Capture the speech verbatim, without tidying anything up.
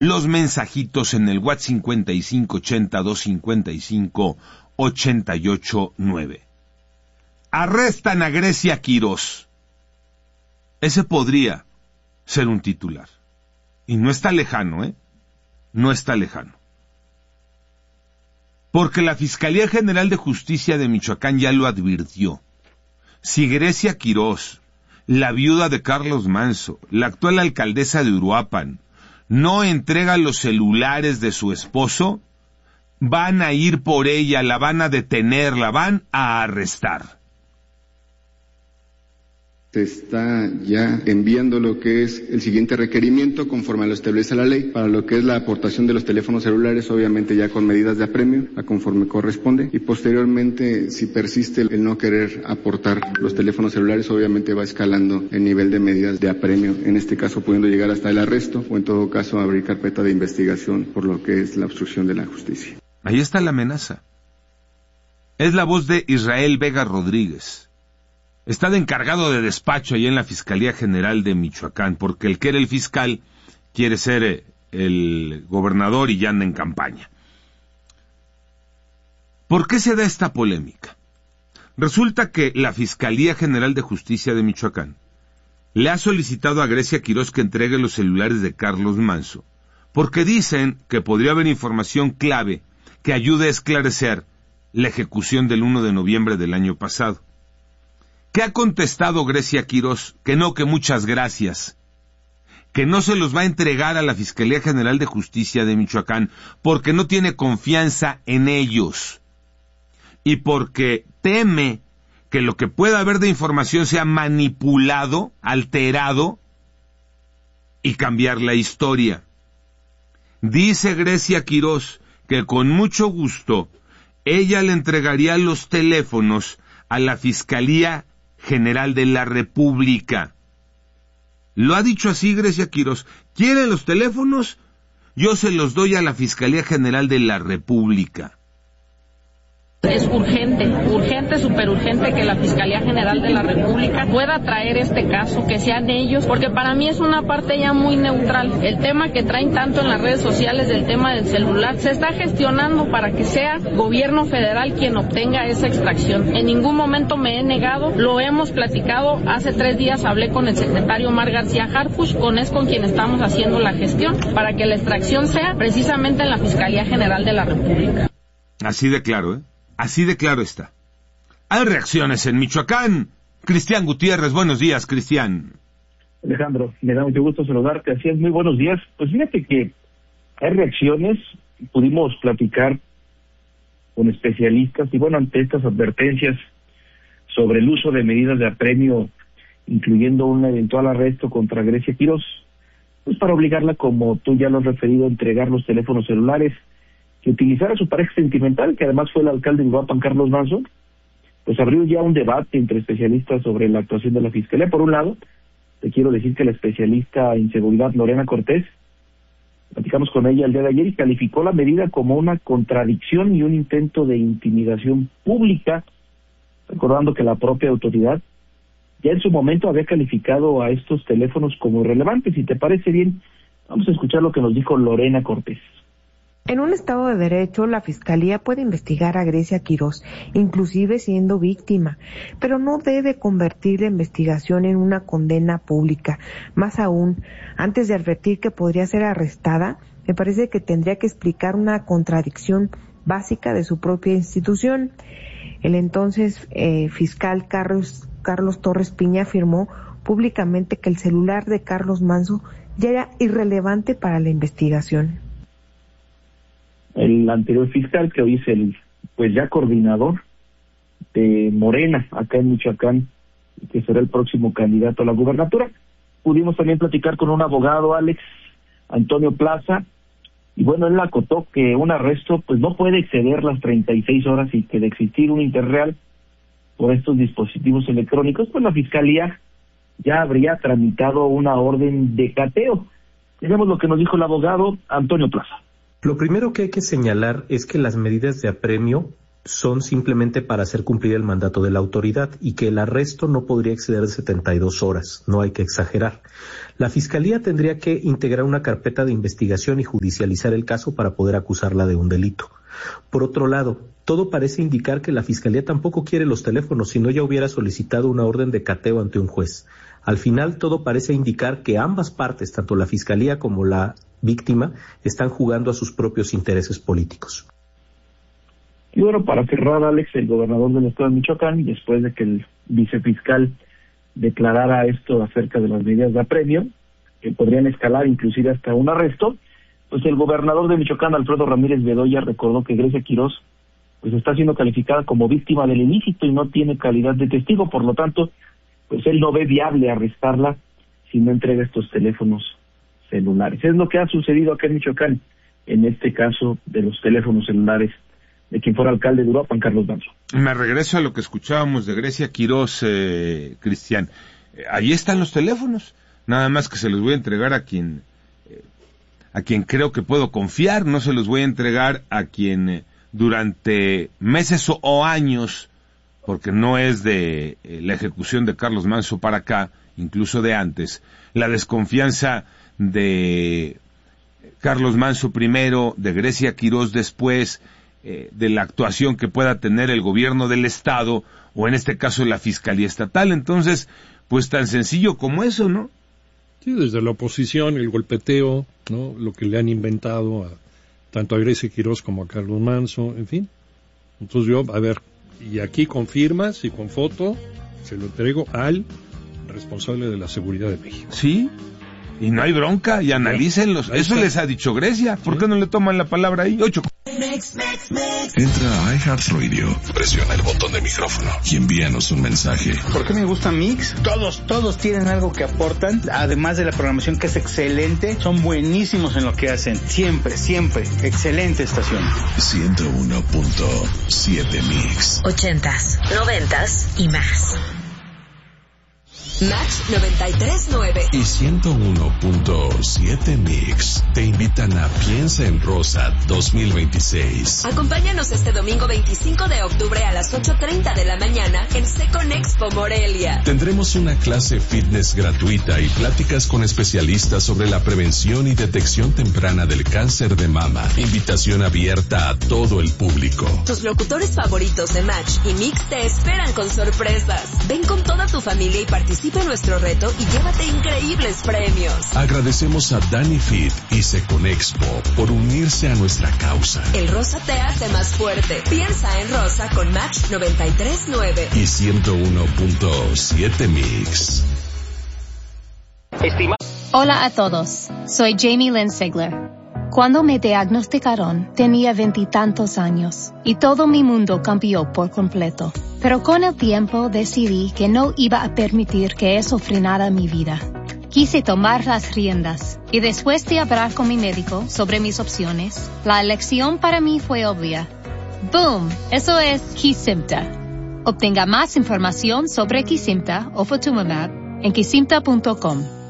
los mensajitos en el WhatsApp cincuenta y cinco ochenta, doscientos cincuenta y cinco, ochenta y ocho nueve. Arrestan a Grecia Quirós. Ese podría ser un titular. Y no está lejano, ¿eh? No está lejano. Porque la Fiscalía General de Justicia de Michoacán ya lo advirtió. Si Grecia Quirós, la viuda de Carlos Manso, la actual alcaldesa de Uruapan, no entrega los celulares de su esposo, van a ir por ella, la van a detener, la van a arrestar. Se está ya enviando lo que es el siguiente requerimiento conforme lo establece la ley para lo que es la aportación de los teléfonos celulares, obviamente ya con medidas de apremio a conforme corresponde, y posteriormente si persiste el no querer aportar los teléfonos celulares, obviamente va escalando el nivel de medidas de apremio, en este caso pudiendo llegar hasta el arresto o en todo caso abrir carpeta de investigación por lo que es la obstrucción de la justicia. Ahí está la amenaza. Es la voz de Israel Vega Rodríguez. Está de encargado de despacho ahí en la Fiscalía General de Michoacán, porque el que era el fiscal quiere ser el gobernador y ya anda en campaña. ¿Por qué se da esta polémica? Resulta que la Fiscalía General de Justicia de Michoacán le ha solicitado a Grecia Quirós que entregue los celulares de Carlos Manso, porque dicen que podría haber información clave que ayude a esclarecer la ejecución del primero de noviembre del año pasado. ¿Qué ha contestado Grecia Quirós? Que no, que muchas gracias. Que no se los va a entregar a la Fiscalía General de Justicia de Michoacán porque no tiene confianza en ellos. Y porque teme que lo que pueda haber de información sea manipulado, alterado y cambiar la historia. Dice Grecia Quirós que con mucho gusto ella le entregaría los teléfonos a la Fiscalía General de la República. Lo ha dicho así Grecia Quirós. ¿Quieren los teléfonos? Yo se los doy a la Fiscalía General de la República. Es urgente, urgente, súper urgente que la Fiscalía General de la República pueda traer este caso, que sean ellos, porque para mí es una parte ya muy neutral. El tema que traen tanto en las redes sociales del tema del celular se está gestionando para que sea gobierno federal quien obtenga esa extracción. En ningún momento me he negado, lo hemos platicado. Hace tres días hablé con el secretario Omar García Harfuch, con es con quien estamos haciendo la gestión para que la extracción sea precisamente en la Fiscalía General de la República. Así de claro, ¿eh? Así de claro está. Hay reacciones en Michoacán. Cristian Gutiérrez, buenos días, Cristian. Alejandro, me da mucho gusto saludarte. Así es, muy buenos días. Pues fíjate que hay reacciones, pudimos platicar con especialistas y bueno, ante estas advertencias sobre el uso de medidas de apremio, incluyendo un eventual arresto contra Grecia Quirós, pues para obligarla, como tú ya lo has referido, a entregar los teléfonos celulares que utilizara su pareja sentimental, que además fue el alcalde de Uruapan, Carlos Manso, pues abrió ya un debate entre especialistas sobre la actuación de la Fiscalía. Por un lado, te quiero decir que la especialista en seguridad, Lorena Cortés, platicamos con ella el día de ayer y calificó la medida como una contradicción y un intento de intimidación pública, recordando que la propia autoridad ya en su momento había calificado a estos teléfonos como relevantes. Si te parece bien, vamos a escuchar lo que nos dijo Lorena Cortés. En un Estado de Derecho, la Fiscalía puede investigar a Grecia Quirós, inclusive siendo víctima, pero no debe convertir la investigación en una condena pública. Más aún, antes de advertir que podría ser arrestada, me parece que tendría que explicar una contradicción básica de su propia institución. El entonces eh, fiscal Carlos, Carlos Torres Piña afirmó públicamente que el celular de Carlos Manso ya era irrelevante para la investigación. El anterior fiscal, que hoy es el pues ya coordinador de Morena acá en Michoacán, y que será el próximo candidato a la gubernatura. Pudimos también platicar con un abogado, Alex Antonio Plaza, y bueno, él acotó que un arresto pues no puede exceder las treinta y seis horas y que de existir un interreal por estos dispositivos electrónicos, pues la Fiscalía ya habría tramitado una orden de cateo. Veamos lo que nos dijo el abogado Antonio Plaza. Lo primero que hay que señalar es que las medidas de apremio son simplemente para hacer cumplir el mandato de la autoridad y que el arresto no podría exceder de setenta y dos horas, no hay que exagerar. La Fiscalía tendría que integrar una carpeta de investigación y judicializar el caso para poder acusarla de un delito. Por otro lado, todo parece indicar que la Fiscalía tampoco quiere los teléfonos, si no ya hubiera solicitado una orden de cateo ante un juez. Al final, todo parece indicar que ambas partes, tanto la Fiscalía como la víctima, están jugando a sus propios intereses políticos. Y bueno, para cerrar, Alex, el gobernador del estado de Michoacán, después de que el vicefiscal declarara esto acerca de las medidas de apremio, que podrían escalar inclusive hasta un arresto, pues el gobernador de Michoacán, Alfredo Ramírez Bedoya, recordó que Grecia Quirós pues está siendo calificada como víctima del ilícito y no tiene calidad de testigo, por lo tanto, pues él no ve viable arrestarla si no entrega estos teléfonos celulares. Es lo que ha sucedido acá en Michoacán, en este caso de los teléfonos celulares de quien fuera alcalde de Uruapan, Carlos Manso. Me regreso a lo que escuchábamos de Grecia Quirós, eh, Cristian. Eh, ahí están los teléfonos, nada más que se los voy a entregar a quien eh, a quien creo que puedo confiar, no se los voy a entregar a quien eh, durante meses o, o años, porque no es de eh, la ejecución de Carlos Manso para acá, incluso de antes, la desconfianza de Carlos Manso primero, de Grecia Quirós después, eh, de la actuación que pueda tener el gobierno del Estado, o en este caso la Fiscalía Estatal. Entonces, pues tan sencillo como eso, ¿no? Sí, desde la oposición, el golpeteo, ¿no? Lo que le han inventado a tanto a Grecia Quirós como a Carlos Manso, en fin. Entonces yo, a ver, y aquí con firmas y con foto, se lo entrego al responsable de la seguridad de México. Sí, y no hay bronca, y analícenlos. Eso les ha dicho Grecia. ¿Por qué no le toman la palabra ahí? Ocho. Entra a iHeartRadio, presiona el botón de micrófono y envíanos un mensaje. ¿Por qué me gusta Mix? Todos, todos tienen algo que aportan, además de la programación que es excelente, son buenísimos en lo que hacen. Siempre, siempre. Excelente estación. ciento uno punto siete Mix. Ochentas, noventas y más. Match noventa y tres punto nueve y ciento uno punto siete Mix te invitan a Piensa en Rosa dos mil veintiséis. Acompáñanos este domingo veinticinco de octubre a las ocho treinta de la mañana en Secon Expo Morelia. Tendremos una clase fitness gratuita y pláticas con especialistas sobre la prevención y detección temprana del cáncer de mama. Invitación abierta a todo el público. Tus locutores favoritos de Match y Mix te esperan con sorpresas. Ven con toda tu familia y participa en nuestro reto y llévate increíbles premios. Agradecemos a Dani Fit y Secon Expo por unirse a nuestra causa. El rosa te hace más fuerte. Piensa en rosa con Match noventa y tres punto nueve y ciento uno punto siete Mix. Estima- Hola a todos, soy Jamie Lynn Sigler. Cuando me diagnosticaron, tenía veintitantos años y todo mi mundo cambió por completo. Pero con el tiempo decidí que no iba a permitir que eso frenara mi vida. Quise tomar las riendas y después de hablar con mi médico sobre mis opciones, la elección para mí fue obvia. ¡Boom! Eso es Kesimpta. Obtenga más información sobre Kesimpta o Ofatumumab en kesimpta punto com.